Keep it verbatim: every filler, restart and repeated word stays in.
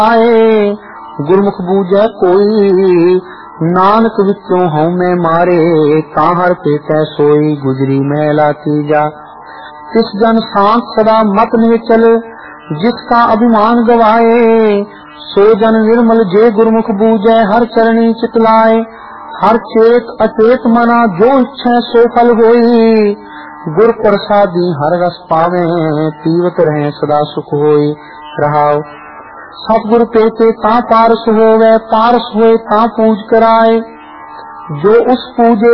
आए। गुरमुख बूझे कोई नानक विचों हउमੈ मारे। ताहर पेटै सोई गुजरी मैला तीजा। तिस जन सांख सदा मत निचल जिसका अभिमान गवाए। सो जन निर्मल जे गुरमुख बूझे हर चरणी चितलाए। हर चेत अचेत मना जो इच्छा सो फल होई। गुर प्रसादी हर रस पावे पीवत रहे सदा सुख होई। रहाओ सतगुर पेटे ता पारस होवे पारस होए ता पूज कराए। जो उस पूजे